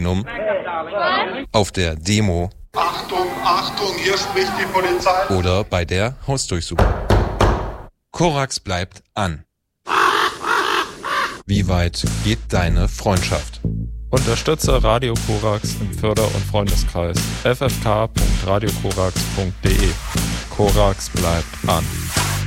Plenum, auf der Demo, Achtung, Achtung, hier spricht die Polizei. Oder bei der Hausdurchsuchung. Korax bleibt an. Wie weit geht deine Freundschaft? Unterstütze Radio Korax im Förder- und Freundeskreis ffk.radiokorax.de. Korax bleibt an.